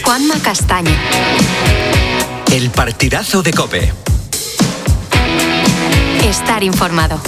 Juanma Castaño. El partidazo de COPE. Estar informado.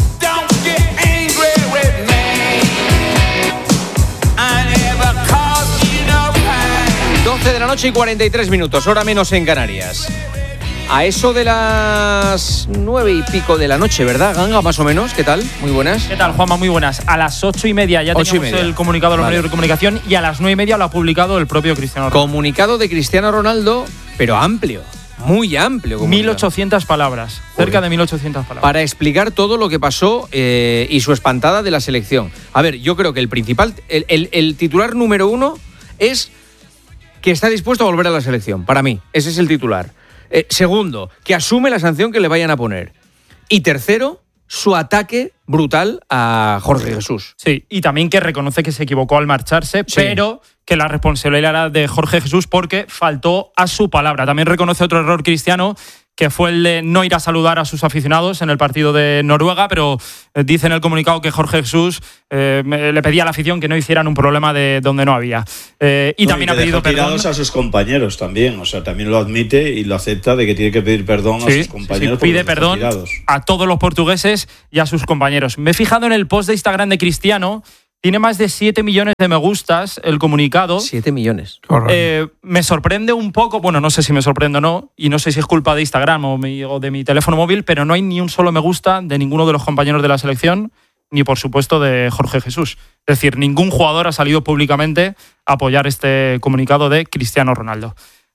12 de la noche y 43 minutos, hora menos en Canarias. A eso de las 9 y pico de la noche, ¿verdad, Ganga? Más o menos, ¿qué tal? Muy buenas. ¿Qué tal, Juanma? Muy buenas. A las 8:30 ya teníamos el comunicado de los medios de comunicación y a las 9:30 lo ha publicado el propio Cristiano Ronaldo. Comunicado de Cristiano Ronaldo, pero amplio, muy amplio. 1800 palabras, cerca de 1800 palabras. Para explicar todo lo que pasó y su espantada de la selección. A ver, yo creo que el principal, el titular número uno es que está dispuesto a volver a la selección. Para mí, ese es el titular. Segundo, que asume la sanción que le vayan a poner. Y tercero, su ataque brutal a Jorge Jesús. Sí, y también que reconoce que se equivocó al marcharse, sí, pero que la responsabilidad era de Jorge Jesús porque faltó a su palabra. También reconoce otro error Cristiano, que fue el de no ir a saludar a sus aficionados en el partido de Noruega, pero dice en el comunicado que Jorge Jesús le pedía a la afición que no hicieran un problema de donde no había. Y también ha pedido perdón a sus compañeros también, o sea, también lo admite y lo acepta de que tiene que pedir perdón a sus compañeros. Sí, pide perdón a todos los portugueses y a sus compañeros. Me he fijado en el post de Instagram de Cristiano. Tiene más de 7 millones de me gustas el comunicado. 7 millones. Me sorprende un poco, bueno, no sé si me sorprende o no, y no sé si es culpa de Instagram o de mi teléfono móvil, pero no hay ni un solo me gusta de ninguno de los compañeros de la selección, ni por supuesto de Jorge Jesús. Es decir, ningún jugador ha salido públicamente a apoyar este comunicado de Cristiano Ronaldo.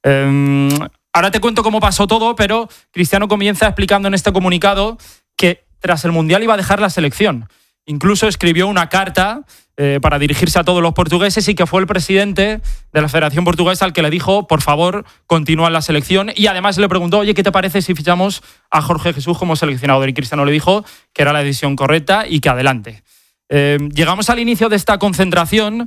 Ahora te cuento cómo pasó todo, pero Cristiano comienza explicando en este comunicado que tras el Mundial iba a dejar la selección. Incluso escribió una carta para dirigirse a todos los portugueses y que fue el presidente de la Federación Portuguesa el que le dijo, por favor, continúa en la selección. Y además le preguntó, oye, ¿qué te parece si fichamos a Jorge Jesús como seleccionador? Y Cristiano le dijo que era la decisión correcta y que adelante. Llegamos al inicio de esta concentración.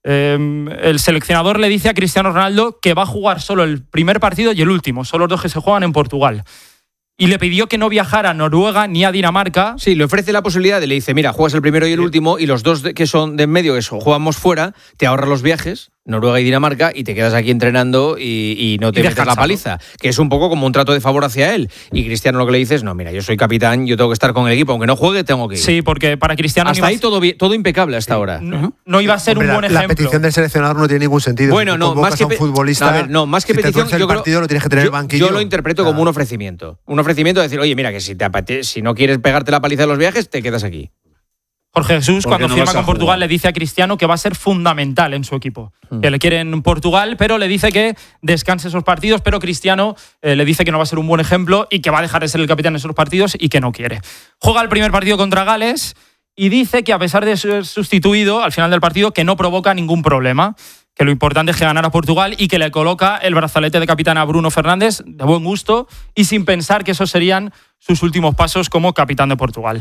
El seleccionador le dice a Cristiano Ronaldo que va a jugar solo el primer partido y el último. Son los dos que se juegan en Portugal. Y le pidió que no viajara a Noruega ni a Dinamarca. Sí, le ofrece la posibilidad le dice, mira, juegas el primero y el último y los dos que son de en medio, que jugamos fuera, te ahorras los viajes, Noruega y Dinamarca, y te quedas aquí entrenando y no te metes la paliza. Que es un poco como un trato de favor hacia él. Y Cristiano lo que le dice es, no, mira, yo soy capitán, yo tengo que estar con el equipo, aunque no juegue, tengo que ir. Sí, porque para Cristiano... Hasta ahí todo impecable hasta ahora. No iba a ser un buen ejemplo. La petición del seleccionador no tiene ningún sentido. Bueno, no, más que futbolista, a ver, no, más que petición, yo creo, lo tienes que tener en el banquillo. Yo lo interpreto como un ofrecimiento. Un ofrecimiento de decir, oye, mira, que si no quieres pegarte la paliza de los viajes, te quedas aquí. Jorge Jesús, cuando firma con Portugal, le dice a Cristiano que va a ser fundamental en su equipo. Que le quiere en Portugal, pero le dice que descanse esos partidos, pero Cristiano le dice que no va a ser un buen ejemplo y que va a dejar de ser el capitán en esos partidos y que no quiere. Juega el primer partido contra Gales y dice que a pesar de ser sustituido al final del partido, que no provoca ningún problema, que lo importante es que ganara Portugal y que le coloca el brazalete de capitán a Bruno Fernández de buen gusto y sin pensar que esos serían sus últimos pasos como capitán de Portugal.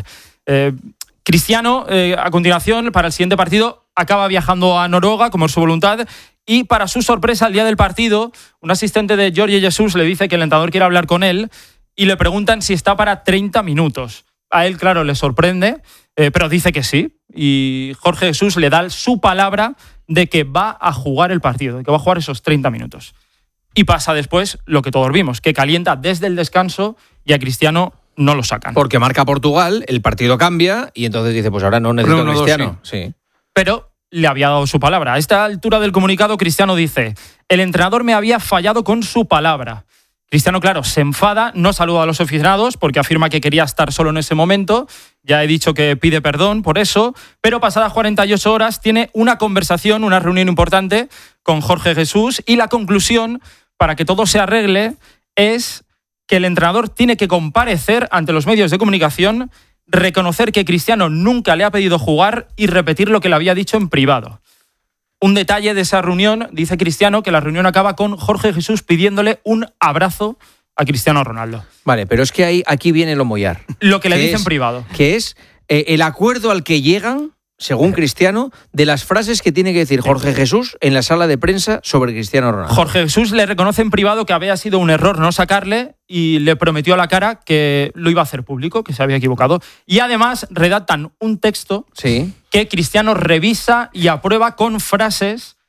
Cristiano, a continuación, para el siguiente partido, acaba viajando a Noruega, como es su voluntad, y para su sorpresa, al día del partido, un asistente de Jorge Jesús le dice que el entrenador quiere hablar con él y le preguntan si está para 30 minutos. A él, claro, le sorprende, pero dice que sí, y Jorge Jesús le da su palabra de que va a jugar el partido, de que va a jugar esos 30 minutos. Y pasa después lo que todos vimos, que calienta desde el descanso y a Cristiano no lo sacan. Porque marca Portugal, el partido cambia y entonces dice, pues ahora no necesito a Cristiano. Sí. Pero le había dado su palabra. A esta altura del comunicado, Cristiano dice, el entrenador me había fallado con su palabra. Cristiano, claro, se enfada, no saluda a los aficionados porque afirma que quería estar solo en ese momento. Ya he dicho que pide perdón por eso, pero pasadas 48 horas tiene una conversación, una reunión importante con Jorge Jesús y la conclusión, para que todo se arregle, es que el entrenador tiene que comparecer ante los medios de comunicación, reconocer que Cristiano nunca le ha pedido jugar y repetir lo que le había dicho en privado. Un detalle de esa reunión, dice Cristiano, que la reunión acaba con Jorge Jesús pidiéndole un abrazo a Cristiano Ronaldo. Vale, pero es que aquí viene lo mollar. Lo que le dice en privado. Que es el acuerdo al que llegan, según Cristiano, de las frases que tiene que decir Jorge Jesús en la sala de prensa sobre Cristiano Ronaldo. Jorge Jesús le reconoce en privado que había sido un error no sacarle y le prometió a la cara que lo iba a hacer público, que se había equivocado. Y además redactan un texto que Cristiano revisa y aprueba con frases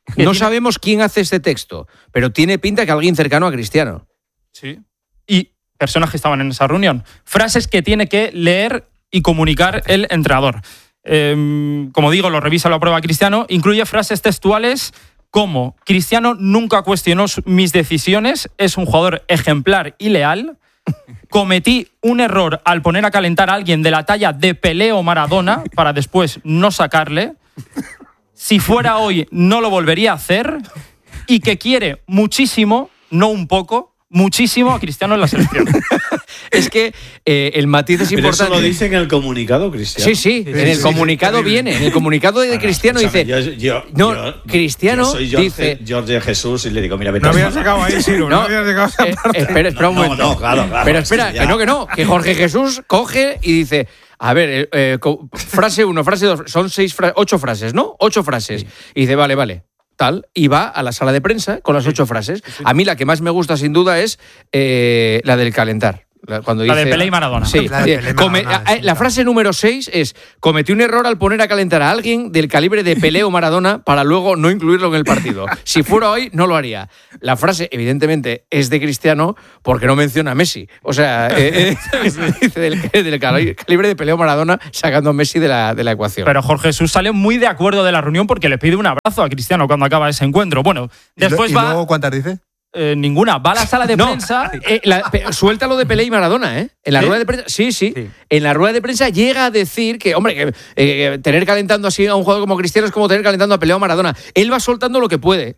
No sabemos quién hace este texto, pero tiene pinta que alguien cercano a Cristiano. Sí. Y personas que estaban en esa reunión. Frases que tiene que leer y comunicar el entrenador. Como digo, lo revisa, lo aprueba Cristiano. Incluye frases textuales como: Cristiano nunca cuestionó mis decisiones, es un jugador ejemplar y leal. Cometí un error al poner a calentar a alguien de la talla de Pelé o Maradona para después no sacarle. Si fuera hoy, no lo volvería a hacer. Y que quiere muchísimo, no un poco, muchísimo a Cristiano en la selección. Es que el matiz es Pero importante. eso lo dice en el comunicado, Cristiano. Sí, en el comunicado viene. En el comunicado de Cristiano dice... Cristiano soy dice... George Jesús y le digo, mira, vete No a habías tomar. sacado ahí, Ciro. No habías sacado esa parte. Espera un momento. No, claro. Pero espera, es que ya. que Jorge Jesús coge y dice... A ver, frase 1, frase 2, son 8 frases, ¿no? 8 frases. Sí. Y dice, vale. Tal, y va a la sala de prensa con las 8 frases. Sí. A mí la que más me gusta, sin duda, es la del calentar. Cuando dice, la de Pelé y Maradona. Sí, la frase número 6 es: cometí un error al poner a calentar a alguien del calibre de Pelé o Maradona para luego no incluirlo en el partido. Si fuera hoy, no lo haría. La frase, evidentemente, es de Cristiano porque no menciona a Messi. O sea, dice del calibre de Pelé o Maradona sacando a Messi de la ecuación. Pero Jorge Jesús sale muy de acuerdo de la reunión porque le pide un abrazo a Cristiano cuando acaba ese encuentro. Bueno, después ¿Y luego cuántas dice? Ninguna. Va a la sala de prensa. Suelta lo de Pelé y Maradona, ¿eh? En la rueda de prensa. Sí. En la rueda de prensa llega a decir que, hombre, que tener calentando así a un jugador como Cristiano es como tener calentando a Pelé o Maradona. Él va soltando lo que puede.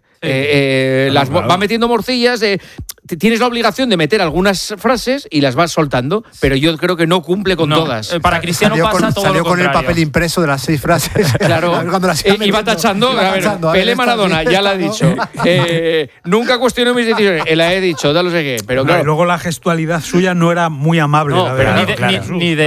Va metiendo morcillas. Tienes la obligación de meter algunas frases y las vas soltando, pero yo creo que no cumple con todas. Para Cristiano pasa todo salió lo con el contrario. papel impreso de las 6 frases. Claro. Y va tachando. Pelé Maradona, ya la ha dicho. Nunca cuestionó mis decisiones. La he dicho, ya lo sé qué. Pero claro. Y luego la gestualidad suya no era muy amable. No, la pero verdad.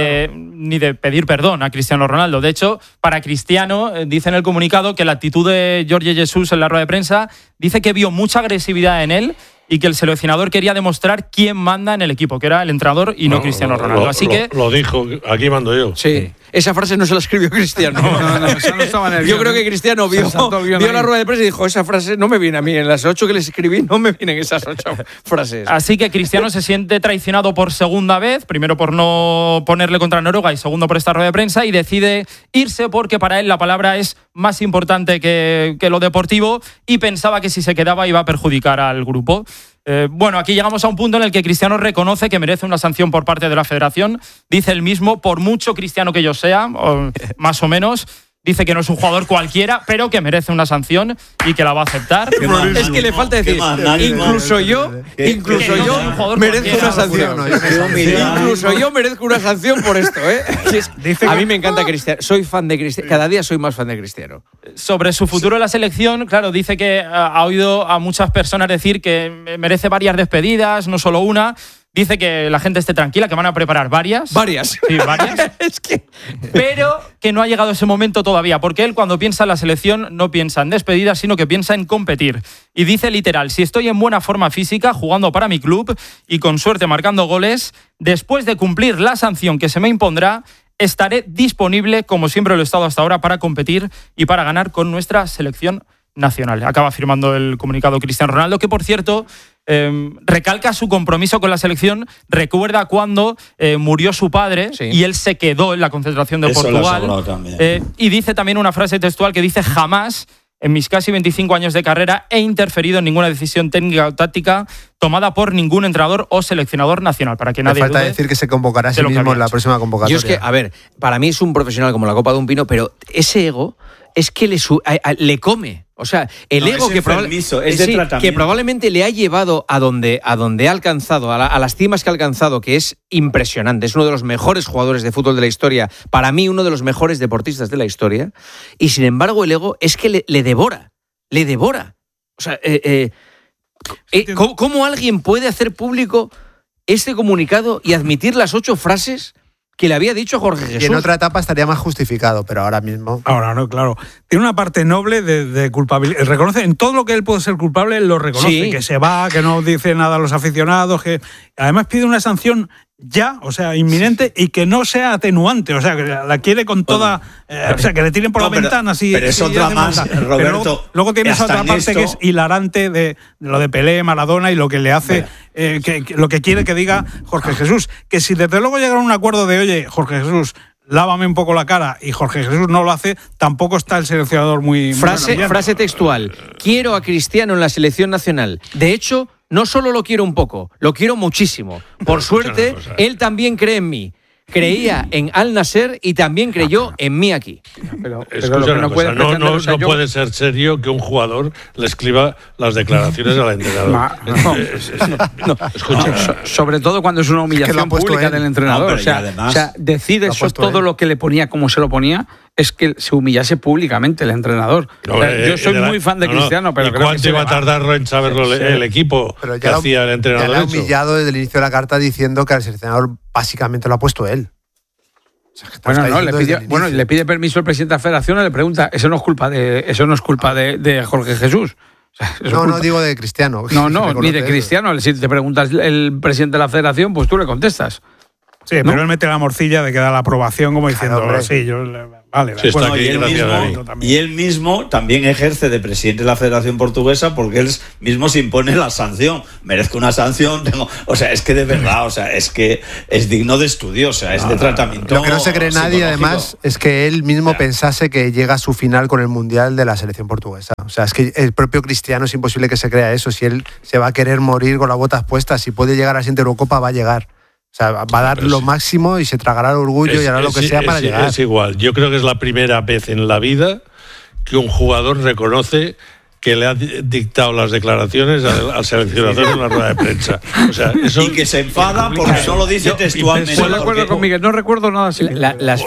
ni de pedir perdón a Cristiano Ronaldo. De hecho, para Cristiano, dice en el comunicado que la actitud de George Jesús en la rueda de prensa dice que vio mucha agresividad en él y que el seleccionador quería demostrar quién manda en el equipo, que era el entrenador y no Cristiano Ronaldo. Así que lo dijo, aquí mando yo. Sí. Esa frase no se la escribió Cristiano. No, esa no estaba en el Yo guión. creo que Cristiano vio la rueda de prensa y dijo, esa frase no me viene a mí. En las 8 que les escribí no me vienen esas 8 frases. Así que Cristiano se siente traicionado por segunda vez, primero por no ponerle contra Noruega y segundo por esta rueda de prensa, y decide irse porque para él la palabra es más importante que lo deportivo y pensaba que si se quedaba iba a perjudicar al grupo. Bueno, aquí llegamos a un punto en el que Cristiano reconoce que merece una sanción por parte de la federación. Dice él mismo, por mucho cristiano que yo sea, más o menos, dice que no es un jugador cualquiera, pero que merece una sanción y que la va a aceptar. Es que le falta decir, incluso yo merezco una sanción. Incluso yo merezco una sanción por esto, ¿eh? A mí me encanta Cristiano. Soy fan de Cristiano. Cada día soy más fan de Cristiano. Sobre su futuro en la selección, claro, dice que ha oído a muchas personas decir que merece varias despedidas, no solo una. Dice que la gente esté tranquila, que van a preparar varias. Varias. Sí, varias. Pero que no ha llegado ese momento todavía, porque él cuando piensa en la selección no piensa en despedidas, sino que piensa en competir. Y dice literal, si estoy en buena forma física, jugando para mi club y con suerte marcando goles, después de cumplir la sanción que se me impondrá, estaré disponible, como siempre lo he estado hasta ahora, para competir y para ganar con nuestra selección nacional. Acaba firmando el comunicado Cristiano Ronaldo, que por cierto recalca su compromiso con la selección. Recuerda cuando murió su padre y él se quedó en la concentración de Portugal. Y dice también una frase textual que dice: jamás en mis casi 25 años de carrera he interferido en ninguna decisión técnica o táctica tomada por ningún entrenador o seleccionador nacional. Para que nadie falta dude decir que se convocará a sí mismo en la próxima convocatoria. Yo es que, a ver, para mí es un profesional como la copa de un pino, pero ese ego es que le come. O sea, el ego que probablemente le ha llevado a donde ha alcanzado, a las cimas que ha alcanzado, que es impresionante. Es uno de los mejores jugadores de fútbol de la historia. Para mí, uno de los mejores deportistas de la historia. Y sin embargo, el ego es que le devora. Le devora. O sea, ¿cómo alguien puede hacer público este comunicado y admitir las 8 frases que le había dicho Jorge Jesús. Y en otra etapa estaría más justificado, pero ahora mismo... Ahora no, claro. Tiene una parte noble de culpabilidad. Reconoce en todo lo que él puede ser culpable, él lo reconoce. Sí. Que se va, que no dice nada a los aficionados, que además pide una sanción ya, o sea, inminente, y que no sea atenuante, o sea, que la quiere con toda... o sea, que le tiren por la ventana. Pero es otra más, Roberto. Luego tienes otra parte que es hilarante de lo de Pelé, Maradona y lo que le hace, lo que quiere que diga Jorge Jesús. Que si desde luego llegaron a un acuerdo de, oye, Jorge Jesús, lávame un poco la cara, y Jorge Jesús no lo hace, tampoco está el seleccionador muy... Frase textual. Quiero a Cristiano en la selección nacional. De hecho, no solo lo quiero un poco, lo quiero muchísimo. Por suerte, él también cree en mí. Creía en Al Nasser y también creyó en mí aquí. Pero lo que no puede ser serio que un jugador le escriba las declaraciones al entrenador. Escucha. Sobre todo cuando es una humillación pública del entrenador. Además, o sea, decir eso, todo lo que le ponía, como se lo ponía, es que se humillase públicamente el entrenador. Yo soy muy fan de Cristiano, pero ¿y cuánto iba a tardar en saberlo el equipo que hacía el entrenador? Ya le ha humillado desde el inicio de la carta diciendo que al seleccionador básicamente lo ha puesto él. O sea, le pide permiso el presidente de la federación y le pregunta, eso no es culpa de Jorge Jesús. O sea, no digo de Cristiano. No, ni de Cristiano. Si te preguntas el presidente de la federación, pues tú le contestas. Sí, ¿no? Pero él mete la morcilla de que da la aprobación como diciendo, sí, yo... Vale, sí, bueno, y él mismo también ejerce de presidente de la Federación Portuguesa porque él mismo se impone la sanción. Merezco una sanción, o sea, es que de verdad, o sea, es que es digno de estudio, o sea, es de tratamiento. Lo que no se cree nadie, además, es que él mismo pensase que llega a su final con el Mundial de la selección portuguesa. O sea, es que el propio Cristiano es imposible que se crea eso. Si él se va a querer morir con las botas puestas, si puede llegar a la siguiente Eurocopa, va a llegar. O sea, va a dar lo máximo y se tragará el orgullo y hará lo que sea para llegar. Es igual. Yo creo que es la primera vez en la vida que un jugador reconoce que le ha dictado las declaraciones al seleccionador en la rueda de prensa. O sea, eso, y que se enfada porque no lo dice textualmente. Estoy de acuerdo con Miguel, no recuerdo nada así. Las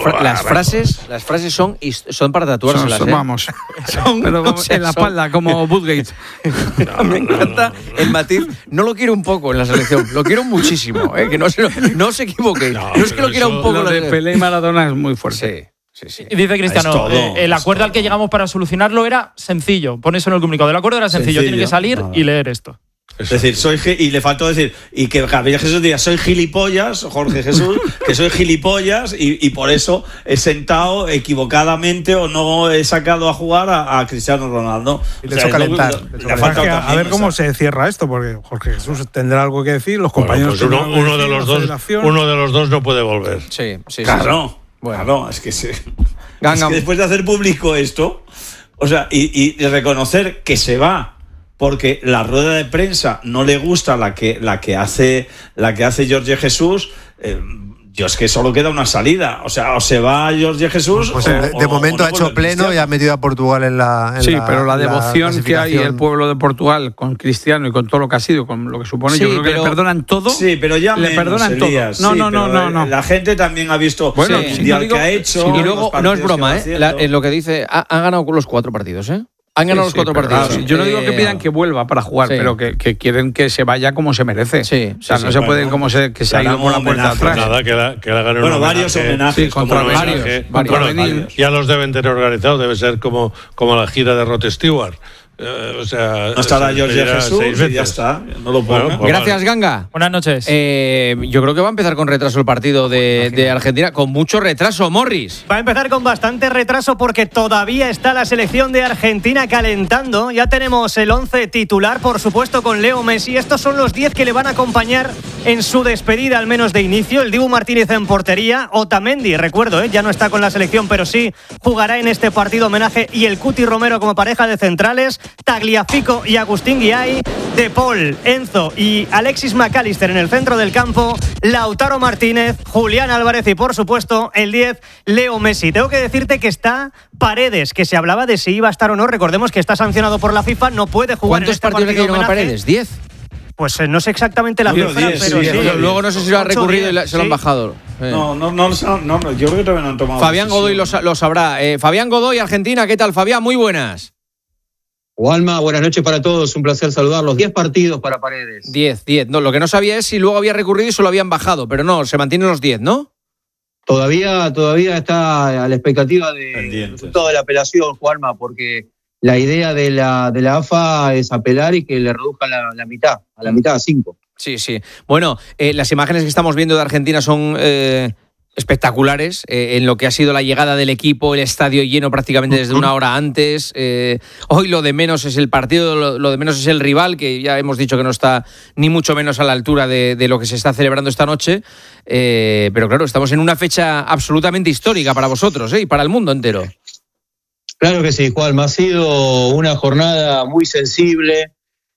frases son para tatuárselas. Vamos. En la espalda, como Woodgate. Me encanta el matiz. No lo quiero un poco en la selección, lo quiero muchísimo. Que no se equivoque. No es que lo quiera un poco. Lo de Pelé y Maradona es muy fuerte. Sí. Y dice Cristiano, el acuerdo al que llegamos para solucionarlo era sencillo. Pon eso en el comunicado. El acuerdo era sencillo. Tiene que salir y leer esto. Es decir, y le faltó decir, y que Gabriel Jesús diga, soy gilipollas, Jorge Jesús, que soy gilipollas y por eso he sentado equivocadamente o no he sacado a jugar a Cristiano Ronaldo. Y le he hecho calentar. A ver cómo se cierra esto, porque Jorge Jesús tendrá algo que decir, los compañeros... Pues uno de los dos no puede volver. Sí. Claro. Bueno, es que después de hacer público esto, o sea, y reconocer que se va porque la rueda de prensa no le gusta la que hace Jorge Jesús, yo es que solo queda una salida. O sea, o se va Jorge Jesús. Pues de momento ha hecho pleno y ha metido a Portugal en la. Pero la devoción que hay el pueblo de Portugal con Cristiano y con todo lo que ha sido, con lo que supone, yo creo que le perdonan todo. Sí, pero ya le perdonan todo. No. La gente también ha visto el mundial que ha hecho. Y luego, no es broma, lo que dice, ha ganado los 4 partidos, Han ganado los 4 partidos. Yo no digo que pidan que vuelva para jugar, pero que quieren que se vaya como se merece. O sea, no se puede que se ha ido por la puerta atrás. Nada, que la ganen varios homenajes. Contra varios. Ya los deben tener organizados. Debe ser como la gira de Rod Stewart. O sea, no estará Jorge Jesús y ya está. No lo pongo. Gracias, Ganga. Buenas noches. Yo creo que va a empezar con retraso el partido de Argentina. Con mucho retraso, Morris. Va a empezar con bastante retraso porque todavía está la selección de Argentina calentando. Ya tenemos el 11 titular, por supuesto, con Leo Messi. Estos son los 10 que le van a acompañar en su despedida, al menos de inicio. El Dibu Martínez en portería. Otamendi, recuerdo, ya no está con la selección, pero sí jugará en este partido homenaje. Y el Cuti Romero como pareja de centrales. Tagliafico y Agustín Guiay, De Paul, Enzo y Alexis McAllister en el centro del campo, Lautaro Martínez, Julián Álvarez y por supuesto el 10, Leo Messi. Tengo que decirte que está Paredes, que se hablaba de si iba a estar o no. Recordemos que está sancionado por la FIFA, no puede jugar en este partido. ¿Cuántos partidos le dieron a Paredes? ¿10? Pues no sé exactamente la cifra, pero sí. Luego no sé si lo ha recurrido y se lo han bajado. No, yo creo que todavía no han tomado. Fabián Godoy lo sabrá. Fabián Godoy, Argentina, ¿qué tal, Fabián? Muy buenas. Juanma, buenas noches para todos, un placer saludarlos. 10 partidos para Paredes. 10. No, lo que no sabía es si luego había recurrido y se lo habían bajado, pero no, se mantienen los 10, ¿no? Todavía está a la expectativa del resultado de la apelación, Juanma, porque la idea de la AFA es apelar y que le reduzcan la mitad, a la mitad, a 5. Sí. Bueno, las imágenes que estamos viendo de Argentina son espectaculares en lo que ha sido la llegada del equipo, el estadio lleno prácticamente desde una hora antes. Hoy lo de menos es el partido, lo de menos es el rival, que ya hemos dicho que no está ni mucho menos a la altura de lo que se está celebrando esta noche. Pero claro, estamos en una fecha absolutamente histórica para vosotros y para el mundo entero. Claro que sí, Juan. Ha sido una jornada muy sensible,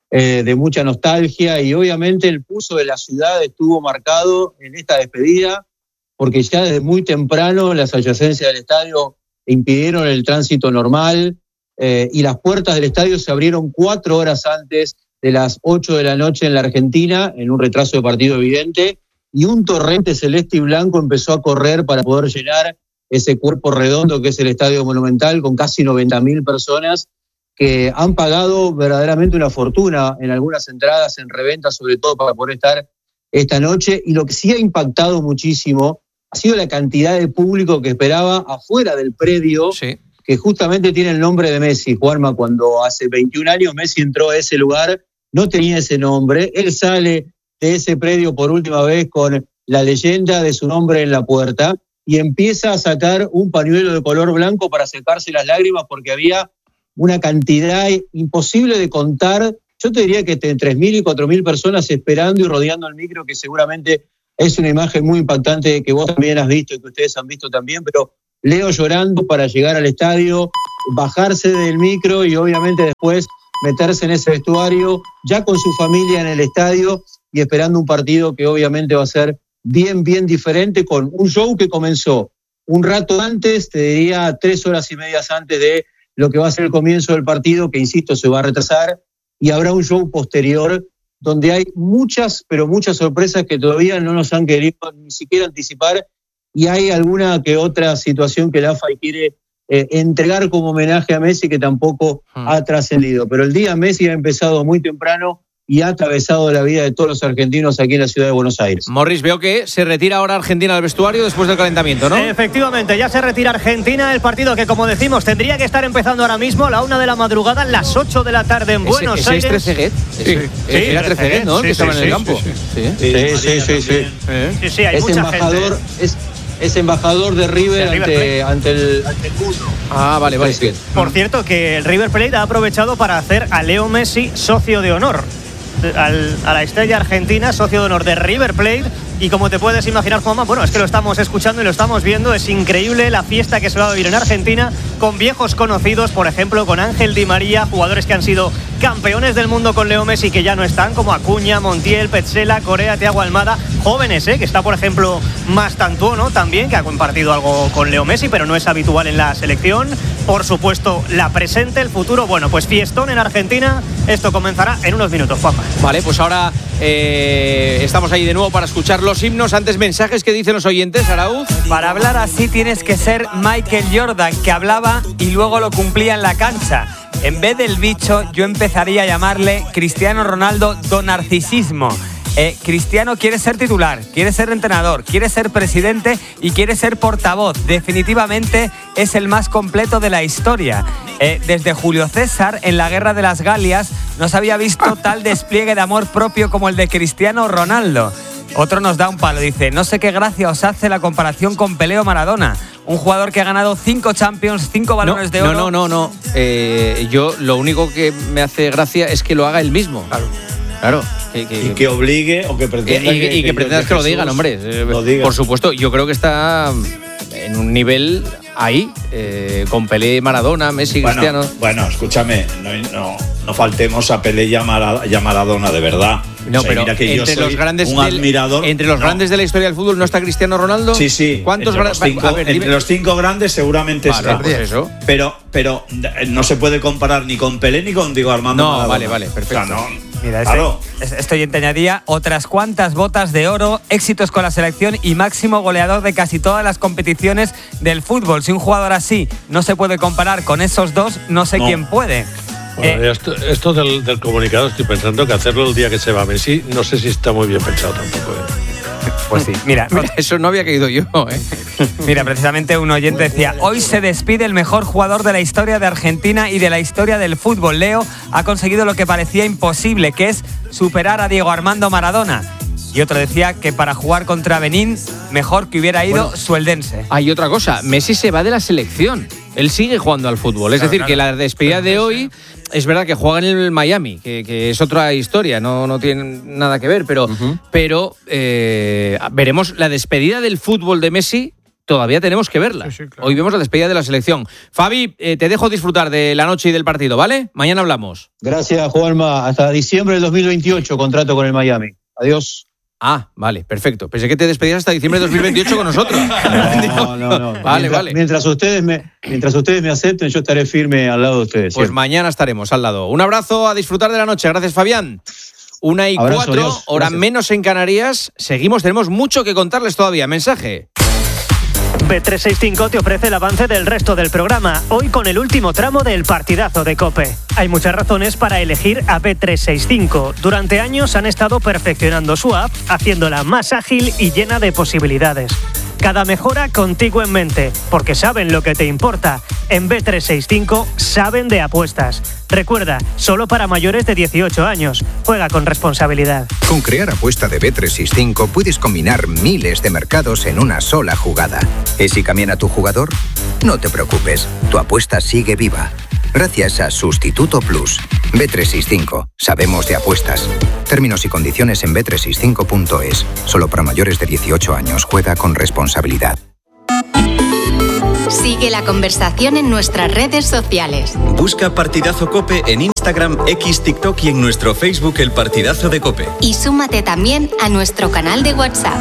de mucha nostalgia, y obviamente el pulso de la ciudad estuvo marcado en esta despedida, porque ya desde muy temprano las adyacencias del estadio impidieron el tránsito normal, y las puertas del estadio se abrieron 4 horas antes de las 8 de la noche en la Argentina, en un retraso de partido evidente, y un torrente celeste y blanco empezó a correr para poder llenar ese cuerpo redondo que es el Estadio Monumental, con casi 90.000 personas que han pagado verdaderamente una fortuna en algunas entradas, en reventa, sobre todo para poder estar esta noche. Y lo que sí ha impactado muchísimo ha sido la cantidad de público que esperaba afuera del predio, que justamente tiene el nombre de Messi. Juanma, cuando hace 21 años Messi entró a ese lugar, no tenía ese nombre. Él sale de ese predio por última vez con la leyenda de su nombre en la puerta y empieza a sacar un pañuelo de color blanco para secarse las lágrimas, porque había una cantidad imposible de contar. Yo te diría que entre 3.000 y 4.000 personas esperando y rodeando el micro, que seguramente es una imagen muy impactante que vos también has visto y que ustedes han visto también, pero Leo llorando para llegar al estadio, bajarse del micro y obviamente después meterse en ese vestuario, ya con su familia en el estadio y esperando un partido que obviamente va a ser bien diferente, con un show que comenzó un rato antes, te diría 3 horas y media antes de lo que va a ser el comienzo del partido, que insisto, se va a retrasar, y habrá un show posterior donde hay muchas, pero muchas sorpresas que todavía no nos han querido ni siquiera anticipar, y hay alguna que otra situación que la AFA quiere entregar como homenaje a Messi, que tampoco ha trascendido. Pero el día Messi ha empezado muy temprano y ha atravesado la vida de todos los argentinos aquí en la ciudad de Buenos Aires. Morris, veo que se retira ahora Argentina del vestuario después del calentamiento, ¿no? Efectivamente, ya se retira Argentina, el partido que, como decimos, tendría que estar empezando ahora mismo a la 1 de la madrugada, las 8 de la tarde en Buenos Aires. ¿Es Trezeguet? Era Trezeguet, ¿no? Que estaba en el campo. Sí, hay mucha gente. Es embajador de River ante el mundo. Vale. Por cierto, que el River Plate ha aprovechado para hacer a Leo Messi socio de honor. A la estrella argentina, socio de honor de River Plate. Y como te puedes imaginar, Juanma, bueno, es que lo estamos escuchando y lo estamos viendo. Es increíble la fiesta que se va a vivir en Argentina con viejos conocidos, por ejemplo, con Ángel Di María, jugadores que han sido campeones del mundo con Leo Messi, que ya no están, como Acuña, Montiel, Petzela, Correa, Thiago Almada. Jóvenes, que está, por ejemplo, Mastantuono también, que ha compartido algo con Leo Messi, pero no es habitual en la selección. Por supuesto, la presente, el futuro. Bueno, pues fiestón en Argentina. Esto comenzará en unos minutos, Juanma. Vale, pues ahora estamos ahí de nuevo para escuchar los himnos. Antes, mensajes que dicen los oyentes, Arauz. Para hablar así tienes que ser Michael Jordan, que hablaba y luego lo cumplía en la cancha. En vez del bicho, yo empezaría a llamarle Cristiano Ronaldo Don Narcisismo. Cristiano quiere ser titular, quiere ser entrenador, quiere ser presidente y quiere ser portavoz. Definitivamente es el más completo de la historia. Desde Julio César, en la Guerra de las Galias, no se había visto tal despliegue de amor propio como el de Cristiano Ronaldo. Otro nos da un palo, dice: no sé qué gracia os hace la comparación con Pelé o Maradona. Un jugador que ha ganado 5 Champions, 5 balones de oro. No. Yo lo único que me hace gracia es que lo haga él mismo. Claro. Y que obligue o que pretenda que pretendas que lo digan, hombre. Por supuesto, yo creo que está en un nivel ahí, con Pelé, Maradona, Messi, Cristiano. Bueno, escúchame, no faltemos a Pelé y a Maradona, de verdad. No, pero mira que entre los grandes un admirador. Entre los grandes de la historia del fútbol no está Cristiano Ronaldo. Sí. ¿Cuántos entre los 5 grandes seguramente está. Pues eso. Pero no se puede comparar ni con Pelé ni con Diego Armando Maradona. Vale, perfecto. O sea, Mira, esto yo te añadía otras cuantas botas de oro, éxitos con la selección y máximo goleador de casi todas las competiciones del fútbol. Si un jugador así no se puede comparar con esos dos, no sé quién puede. Bueno, esto del comunicado estoy pensando que hacerlo el día que se va Messi, no sé si está muy bien pensado tampoco. Pues sí, mira, eso no había caído yo, ¿eh? Mira, precisamente un oyente decía: hoy se despide el mejor jugador de la historia de Argentina y de la historia del fútbol. Leo ha conseguido lo que parecía imposible, que es superar a Diego Armando Maradona. Y otro decía que para jugar contra Benín, mejor que hubiera ido Sueldense. Hay otra cosa, Messi se va de la selección. Él sigue jugando al fútbol. Es decir, que la despedida de hoy, es verdad que juega en el Miami, que es otra historia, no tiene nada que ver, pero veremos la despedida del fútbol de Messi. Todavía tenemos que verla. Sí, claro. Hoy vemos la despedida de la selección. Fabi, te dejo disfrutar de la noche y del partido, ¿vale? Mañana hablamos. Gracias, Juanma. Hasta diciembre del 2028 contrato con el Miami. Adiós. Ah, vale, perfecto. Pensé que te despedías hasta diciembre de 2028 con nosotros. No. Vale. Mientras ustedes me acepten, yo estaré firme al lado de ustedes. Pues siempre. Mañana estaremos al lado. Un abrazo, a disfrutar de la noche. Gracias, Fabián. 1:04, hora menos en Canarias. Seguimos, tenemos mucho que contarles todavía. Mensaje. Bet365 te ofrece el avance del resto del programa, hoy con el último tramo del partidazo de COPE. Hay muchas razones para elegir a Bet365. Durante años han estado perfeccionando su app, haciéndola más ágil y llena de posibilidades. Cada mejora contigo en mente, porque saben lo que te importa. En Bet365 saben de apuestas. Recuerda, solo para mayores de 18 años. Juega con responsabilidad. Con Crear Apuesta de Bet365 puedes combinar miles de mercados en una sola jugada. ¿Y si cambian a tu jugador? No te preocupes, tu apuesta sigue viva. Gracias a Sustituto Plus. Bet365. Sabemos de apuestas. Términos y condiciones en bet365.es. Solo para mayores de 18 años. Juega con responsabilidad. Sigue la conversación en nuestras redes sociales. Busca Partidazo COPE en Instagram, X, TikTok y en nuestro Facebook El Partidazo de COPE. Y súmate también a nuestro canal de WhatsApp.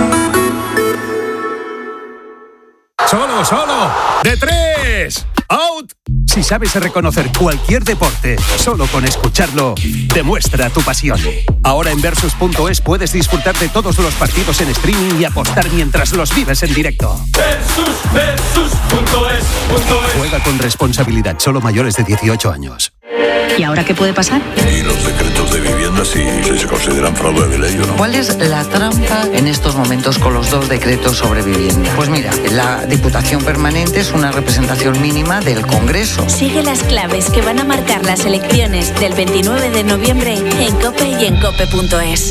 Solo, de 3, out. Si sabes reconocer cualquier deporte, solo con escucharlo, demuestra tu pasión. Ahora en Versus.es puedes disfrutar de todos los partidos en streaming y apostar mientras los vives en directo. Versus.es. Juega con responsabilidad, solo mayores de 18 años. ¿Y ahora qué puede pasar? Y los decretos de vivienda si se consideran fraude de ley o no. ¿Cuál es la trampa en estos momentos con los 2 decretos sobre vivienda? Pues mira, la Diputación Permanente es una representación mínima del Congreso. Sigue las claves que van a marcar las elecciones del 29 de noviembre en COPE y en COPE.es.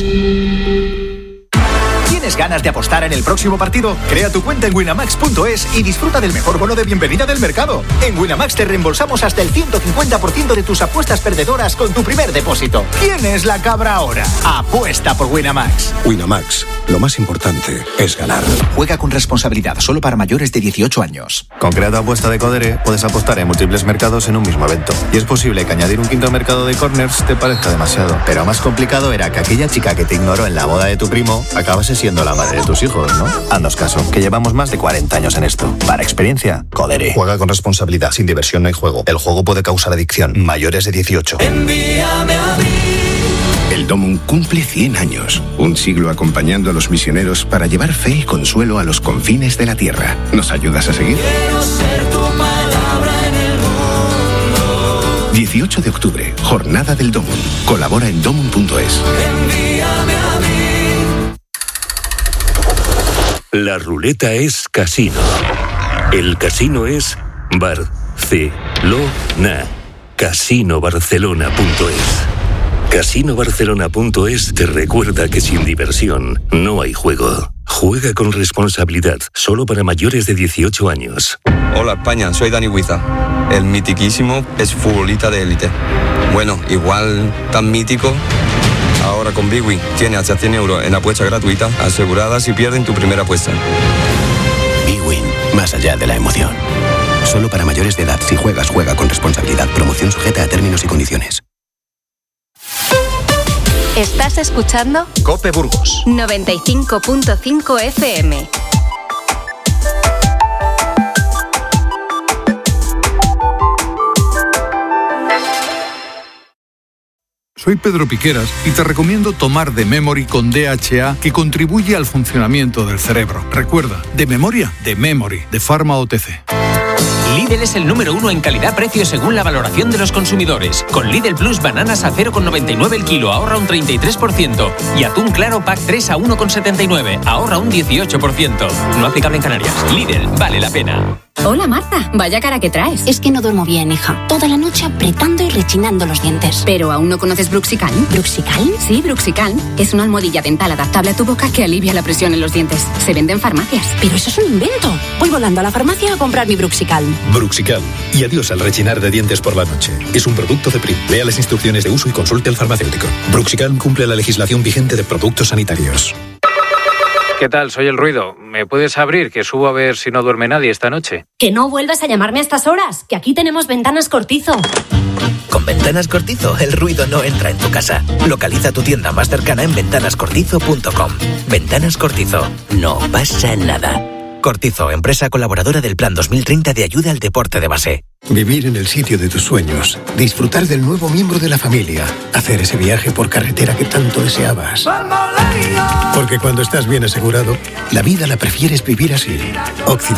¿Tienes ganas de apostar en el próximo partido? Crea tu cuenta en Winamax.es y disfruta del mejor bono de bienvenida del mercado. En Winamax te reembolsamos hasta el 150% de tus apuestas perdedoras con tu primer depósito. ¿Quién es la cabra ahora? Apuesta por Winamax. Winamax, lo más importante es ganar. Juega con responsabilidad, solo para mayores de 18 años. Con Crea tu apuesta de Codere puedes apostar en múltiples mercados en un mismo evento. Y es posible que añadir un quinto mercado de corners te parezca demasiado. Pero más complicado era que aquella chica que te ignoró en la boda de tu primo acabase siendo la madre de tus hijos, ¿no? Haznos caso, que llevamos más de 40 años en esto. Para experiencia, Codere. Juega con responsabilidad, sin diversión no hay juego. El juego puede causar adicción. Mayores de 18. Envíame a mí. El Domum cumple 100 años, un siglo acompañando a los misioneros para llevar fe y consuelo a los confines de la tierra. ¿Nos ayudas a seguir? Quiero ser tu palabra en el mundo. 18 de octubre, Jornada del Domum. Colabora en domum.es. Envíame a mí. La ruleta es casino. El casino es Barcelona. Casinobarcelona.es. Casinobarcelona.es te recuerda que sin diversión no hay juego. Juega con responsabilidad, solo para mayores de 18 años. Hola España, soy Dani Huiza. El mitiquísimo es futbolista de élite. Bueno, igual tan mítico. Ahora con Bwin tiene hasta 100 euros en apuesta gratuita asegurada si pierden tu primera apuesta. Bwin, más allá de la emoción. Solo para mayores de edad. Si juegas, juega con responsabilidad. Promoción sujeta a términos y condiciones. ¿Estás escuchando? COPE Burgos 95.5 FM. Soy Pedro Piqueras y te recomiendo tomar The Memory con DHA, que contribuye al funcionamiento del cerebro. Recuerda, de memoria, The Memory, de Pharma OTC. Lidl es el número 1 en calidad-precio según la valoración de los consumidores. Con Lidl Plus bananas a 0,99 el kilo, ahorra un 33%. Y atún claro pack 3 a 1,79, ahorra un 18%. No aplicable en Canarias. Lidl, vale la pena. Hola Marta, vaya cara que traes. Es que no duermo bien, hija. Toda la noche apretando y rechinando los dientes. ¿Pero aún no conoces Bruxicalm? ¿Bruxicalm? Sí, Bruxicalm. Es una almohadilla dental adaptable a tu boca que alivia la presión en los dientes. Se vende en farmacias. Pero eso es un invento. Voy volando a la farmacia a comprar mi Bruxicalm. Bruxicalm. Y adiós al rechinar de dientes por la noche. Es un producto Ceprim. Lea las instrucciones de uso y consulte al farmacéutico. Bruxicalm cumple la legislación vigente de productos sanitarios. ¿Qué tal? Soy El Ruido. ¿Me puedes abrir? Que subo a ver si no duerme nadie esta noche. Que no vuelvas a llamarme a estas horas, que aquí tenemos Ventanas Cortizo. Con Ventanas Cortizo, el ruido no entra en tu casa. Localiza tu tienda más cercana en ventanascortizo.com. Ventanas Cortizo. No pasa nada. Cortizo, empresa colaboradora del Plan 2030 de ayuda al deporte de base. Vivir en el sitio de tus sueños, disfrutar del nuevo miembro de la familia, hacer ese viaje por carretera que tanto deseabas. Porque cuando estás bien asegurado, la vida la prefieres vivir así. Occidente.